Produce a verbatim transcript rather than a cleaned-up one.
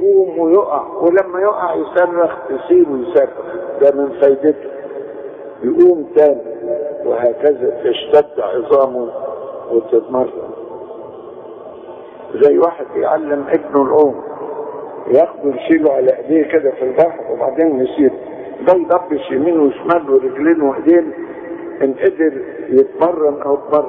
يقوم ويقع، ولما يقع يصرخ يسيبه يصرخ، ده من فايدته. يقوم تاني، وهكذا تشتد عظامه وتتمرن. زي واحد يعلم ابنه العوم، ياخده يشيله على ايديه كده في البحر وبعدين يسيب، ده يضبش يمين وشمال ورجلين وايدين، ان قدر يتمرن او اتمرن